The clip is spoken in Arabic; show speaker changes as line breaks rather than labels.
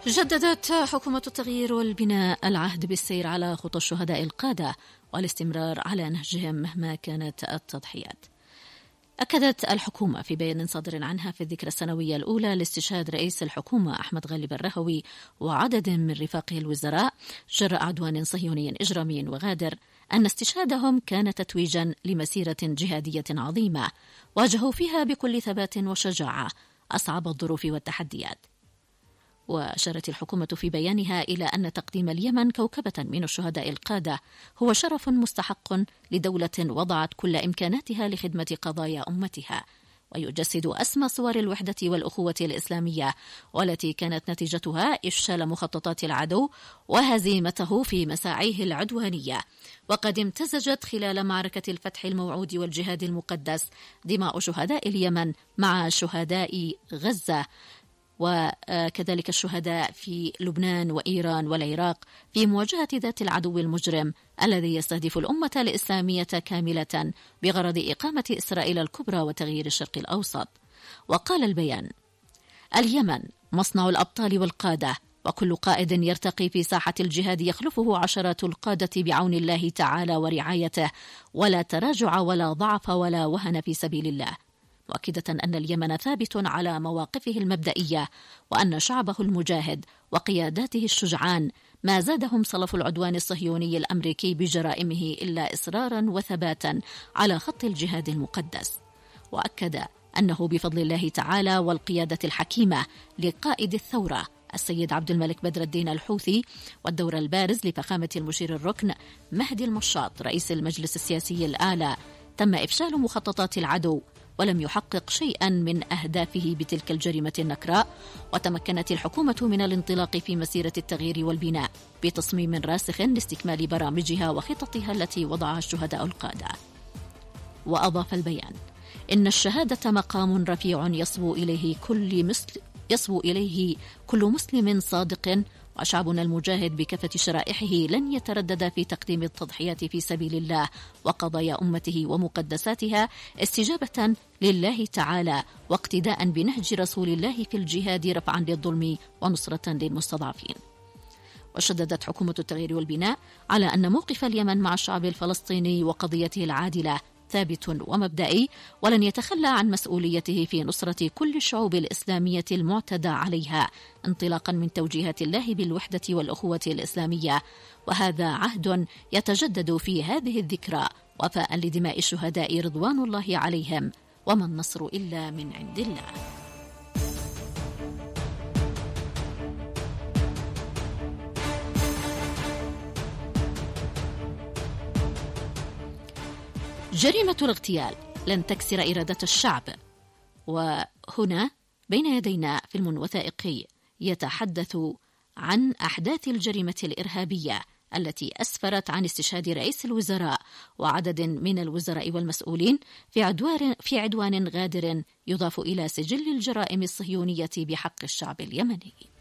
جددت حكومة التغيير والبناء العهد بالسير على خطى الشهداء القادة والاستمرار على نهجهم مهما كانت التضحيات. أكدت الحكومة في بيان صادر عنها في الذكرى السنوية الأولى لاستشهاد رئيس الحكومة أحمد غالب الرهوي وعدد من رفاقه الوزراء جراء عدوان صهيوني إجرامي وغادر أن استشهادهم كان تتويجا لمسيرة جهادية عظيمة واجهوا فيها بكل ثبات وشجاعة أصعب الظروف والتحديات. وأشارت الحكومة في بيانها إلى أن تقديم اليمن كوكبة من الشهداء القادة هو شرف مستحق لدولة وضعت كل إمكاناتها لخدمة قضايا أمتها، ويجسد أسمى صور الوحدة والأخوة الإسلامية والتي كانت نتيجتها إفشال مخططات العدو وهزيمته في مساعيه العدوانية. وقد امتزجت خلال معركة الفتح الموعود والجهاد المقدس دماء شهداء اليمن مع شهداء غزة وكذلك الشهداء في لبنان وإيران والعراق في مواجهة ذات العدو المجرم الذي يستهدف الأمة الإسلامية كاملة بغرض إقامة إسرائيل الكبرى وتغيير الشرق الأوسط. وقال البيان: اليمن مصنع الأبطال والقادة، وكل قائد يرتقي في ساحة الجهاد يخلفه عشرات القادة بعون الله تعالى ورعايته، ولا تراجع ولا ضعف ولا وهن في سبيل الله، مؤكدة أن اليمن ثابت على مواقفه المبدئية وأن شعبه المجاهد وقياداته الشجعان ما زادهم صلف العدوان الصهيوني الأمريكي بجرائمه إلا إصرارا وثباتا على خط الجهاد المقدس. وأكد أنه بفضل الله تعالى والقيادة الحكيمة لقائد الثورة السيد عبد الملك بدر الدين الحوثي والدور البارز لفخامة المشير الركن مهدي المشاط رئيس المجلس السياسي الأعلى تم إفشال مخططات العدو ولم يحقق شيئا من أهدافه بتلك الجريمة النكراء. وتمكنت الحكومة من الانطلاق في مسيرة التغيير والبناء بتصميم راسخ لاستكمال برامجها وخططها التي وضعها الشهداء القادة. وأضاف البيان: إن الشهادة مقام رفيع يصبو إليه كل مسلم صادق، وشعبنا المجاهد بكافة شرائحه لن يتردد في تقديم التضحيات في سبيل الله وقضايا أمته ومقدساتها استجابة لله تعالى واقتداء بنهج رسول الله في الجهاد رفعا للظلم ونصرة للمستضعفين. وشددت حكومة التغيير والبناء على أن موقف اليمن مع الشعب الفلسطيني وقضيته العادلة ثابت ومبدئي، ولن يتخلى عن مسؤوليته في نصرة كل الشعوب الإسلامية المعتدى عليها انطلاقا من توجيهات الله بالوحدة والأخوة الإسلامية. وهذا عهد يتجدد في هذه الذكرى وفاء لدماء الشهداء رضوان الله عليهم، وما النصر إلا من عند الله. جريمة الاغتيال لن تكسر إرادة الشعب. وهنا بين يدينا فيلم وثائقي يتحدث عن أحداث الجريمة الإرهابية التي أسفرت عن استشهاد رئيس الوزراء وعدد من الوزراء والمسؤولين في عدوان غادر يضاف إلى سجل الجرائم الصهيونية بحق الشعب اليمني.